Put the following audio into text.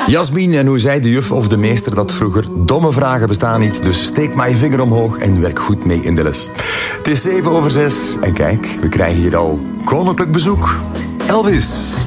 Jasmin, en hoe zei de juf of de meester dat vroeger? Domme vragen bestaan niet, dus steek maar je vinger omhoog en werk goed mee in de les. Het is 7:07 en kijk, we krijgen hier al koninklijk bezoek. Elvis.